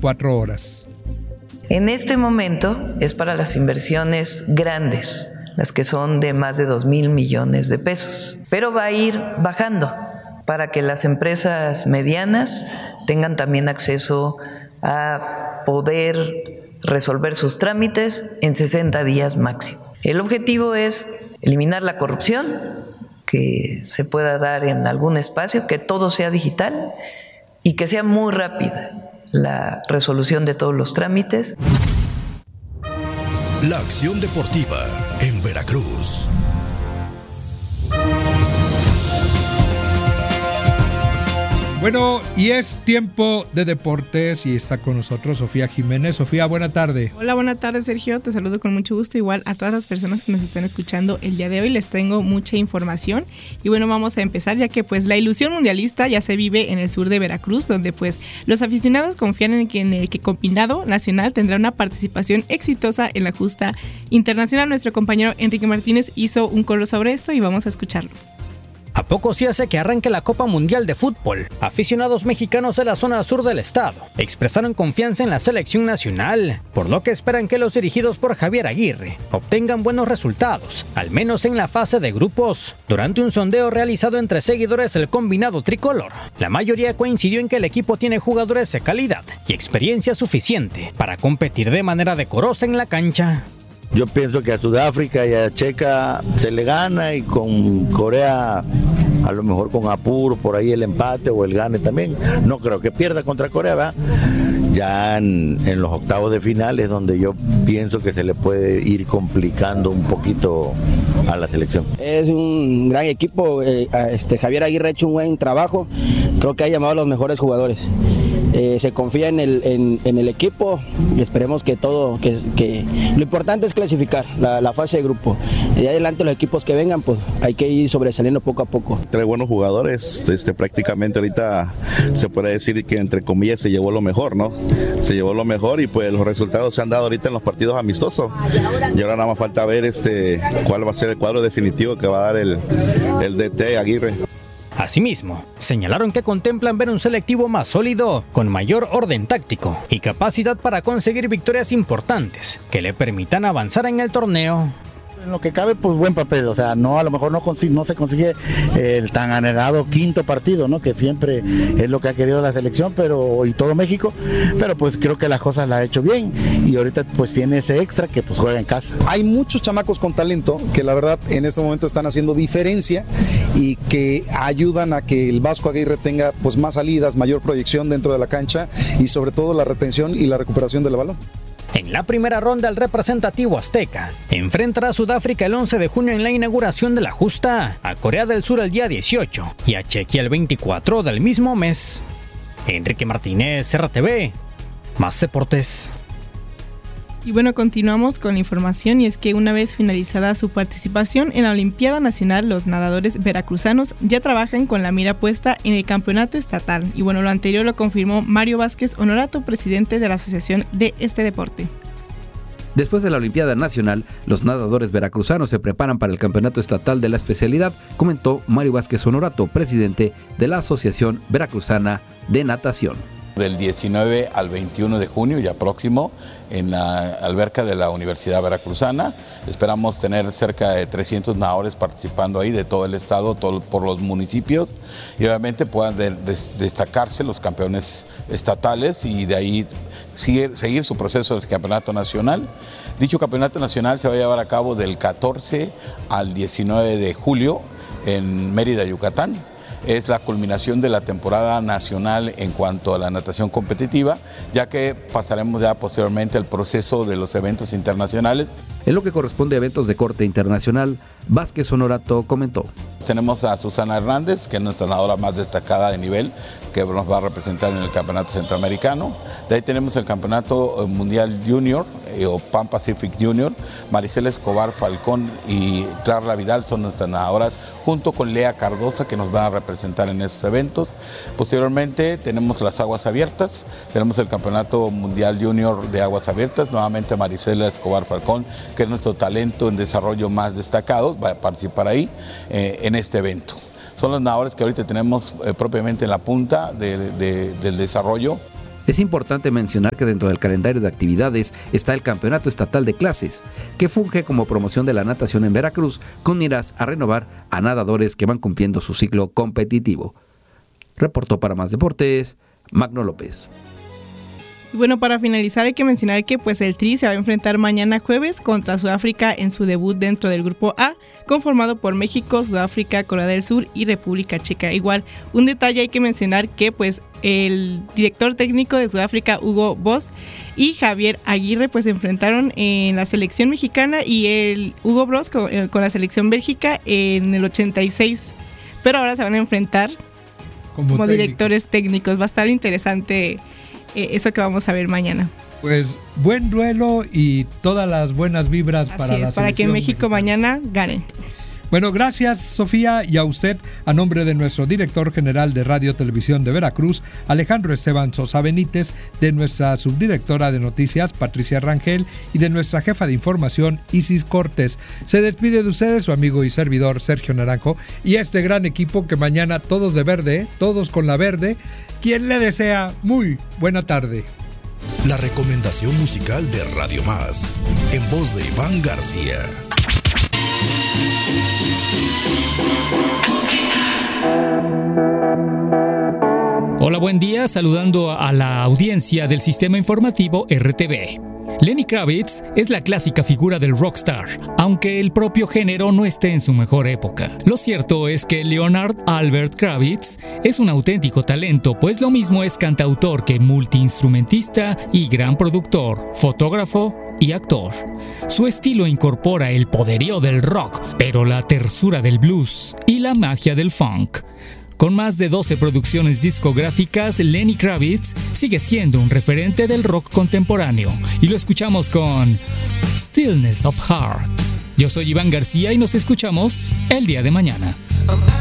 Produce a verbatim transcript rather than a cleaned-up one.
veinticuatro horas. En este momento es para las inversiones grandes, las que son de más de dos mil millones de pesos, pero va a ir bajando para que las empresas medianas tengan también acceso a poder resolver sus trámites en sesenta días máximo. El objetivo es eliminar la corrupción, que se pueda dar en algún espacio, que todo sea digital y que sea muy rápida la resolución de todos los trámites. La acción deportiva en Veracruz. Bueno, y es tiempo de deportes y está con nosotros Sofía Jiménez. Sofía, buena tarde. Hola, buena tarde, Sergio. Te saludo con mucho gusto. Igual a todas las personas que nos están escuchando el día de hoy les tengo mucha información. Y bueno, vamos a empezar ya que pues la ilusión mundialista ya se vive en el sur de Veracruz, donde pues los aficionados confían en que, en el que combinado nacional tendrá una participación exitosa en la justa internacional. Nuestro compañero Enrique Martínez hizo un coro sobre esto y vamos a escucharlo. A poco se hace que arranque la Copa Mundial de Fútbol, aficionados mexicanos de la zona sur del estado expresaron confianza en la selección nacional, por lo que esperan que los dirigidos por Javier Aguirre obtengan buenos resultados, al menos en la fase de grupos. Durante un sondeo realizado entre seguidores del combinado tricolor, la mayoría coincidió en que el equipo tiene jugadores de calidad y experiencia suficiente para competir de manera decorosa en la cancha. Yo pienso que a Sudáfrica y a Checa se le gana y con Corea a lo mejor con apuro por ahí el empate o el gane también. No creo que pierda contra Corea, ¿verdad? Ya en, en los octavos de final es donde yo pienso que se le puede ir complicando un poquito a la selección. Es un gran equipo, eh, este, Javier Aguirre ha hecho un buen trabajo, creo que ha llamado a los mejores jugadores. Eh, se confía en el, en, en el equipo y esperemos que todo, que, que lo importante es clasificar la, la fase de grupo. Y adelante los equipos que vengan, pues hay que ir sobresaliendo poco a poco. Tres buenos jugadores, este, prácticamente ahorita se puede decir que entre comillas se llevó lo mejor, ¿no? Se llevó lo mejor y pues los resultados se han dado ahorita en los partidos amistosos. Y ahora nada más falta ver este, cuál va a ser el cuadro definitivo que va a dar el, el D T Aguirre. Asimismo, señalaron que contemplan ver un selectivo más sólido, con mayor orden táctico y capacidad para conseguir victorias importantes que le permitan avanzar en el torneo. En lo que cabe, pues buen papel, o sea, no a lo mejor no, no se consigue el tan anhelado quinto partido, ¿no? Que siempre es lo que ha querido la selección, pero y todo México, pero pues creo que las cosas las ha hecho bien y ahorita pues tiene ese extra que pues juega en casa. Hay muchos chamacos con talento que la verdad en este momento están haciendo diferencia y que ayudan a que el Vasco Aguirre tenga pues más salidas, mayor proyección dentro de la cancha y sobre todo la retención y la recuperación del balón. En la primera ronda, el representativo azteca enfrentará a Sudáfrica el once de junio en la inauguración de la justa, a Corea del Sur el día dieciocho y a Chequia el veinticuatro del mismo mes. Enrique Martínez, R T V, Más Deportes. Y bueno, continuamos con la información y es que una vez finalizada su participación en la Olimpiada Nacional, los nadadores veracruzanos ya trabajan con la mira puesta en el campeonato estatal. Y bueno, lo anterior lo confirmó Mario Vázquez Honorato, presidente de la asociación de este deporte. Después de la Olimpiada Nacional, los nadadores veracruzanos se preparan para el campeonato estatal de la especialidad, comentó Mario Vázquez Honorato, presidente de la Asociación Veracruzana de Natación. Del diecinueve al veintiuno de junio, ya próximo, en la alberca de la Universidad Veracruzana. Esperamos tener cerca de trescientos nadadores participando ahí de todo el estado, todo, por los municipios, y obviamente puedan de, de, destacarse los campeones estatales y de ahí seguir, seguir su proceso de campeonato nacional. Dicho campeonato nacional se va a llevar a cabo del catorce al diecinueve de julio en Mérida, Yucatán. Es la culminación de la temporada nacional en cuanto a la natación competitiva, ya que pasaremos ya posteriormente al proceso de los eventos internacionales. En lo que corresponde a eventos de corte internacional, Vázquez Honorato comentó. Tenemos a Susana Hernández, que es nuestra nadadora más destacada de nivel, que nos va a representar en el Campeonato Centroamericano. De ahí tenemos el Campeonato Mundial Junior, eh, o Pan Pacific Junior. Maricela Escobar Falcón y Clara Vidal son nuestras nadadoras, junto con Lea Cardosa, que nos van a representar en esos eventos. Posteriormente tenemos las aguas abiertas, tenemos el Campeonato Mundial Junior de Aguas Abiertas, nuevamente Maricela Escobar Falcón, que es nuestro talento en desarrollo más destacado, va a participar ahí eh, en este evento. Son los nadadores que ahorita tenemos eh, propiamente en la punta de, de, del desarrollo. Es importante mencionar que dentro del calendario de actividades está el Campeonato Estatal de Clases, que funge como promoción de la natación en Veracruz, con miras a renovar a nadadores que van cumpliendo su ciclo competitivo. Reportó para Más Deportes, Magno López. Y bueno, para finalizar hay que mencionar que pues el Tri se va a enfrentar mañana jueves contra Sudáfrica en su debut dentro del Grupo A, conformado por México, Sudáfrica, Corea del Sur y República Checa. Igual, un detalle hay que mencionar que pues el director técnico de Sudáfrica, Hugo Boss, y Javier Aguirre pues se enfrentaron en la selección mexicana y el Hugo Boss con, con la selección Bélgica en el ochenta y seis, pero ahora se van a enfrentar como, como directores técnicos. Va a estar interesante eh, eso que vamos a ver mañana. Pues buen duelo y todas las buenas vibras Así para es, la para que México mexicana. mañana gane. Bueno, gracias Sofía, y a usted, a nombre de nuestro director general de Radio Televisión de Veracruz, Alejandro Esteban Sosa Benítez, de nuestra subdirectora de noticias, Patricia Rangel, y de nuestra jefa de información, Isis Cortés. Se despide de ustedes su amigo y servidor Sergio Naranjo y este gran equipo que mañana todos de verde, todos con la verde, quien le desea muy buena tarde. La recomendación musical de Radio Más, en voz de Iván García. Hola, buen día, saludando a la audiencia del sistema informativo R T V. Lenny Kravitz es la clásica figura del rockstar, aunque el propio género no esté en su mejor época. Lo cierto es que Leonard Albert Kravitz es un auténtico talento, pues lo mismo es cantautor que multiinstrumentista y gran productor, fotógrafo y actor. Su estilo incorpora el poderío del rock, pero la tersura del blues y la magia del funk. Con más de doce producciones discográficas, Lenny Kravitz sigue siendo un referente del rock contemporáneo, y lo escuchamos con Stillness of Heart. Yo soy Iván García y nos escuchamos el día de mañana.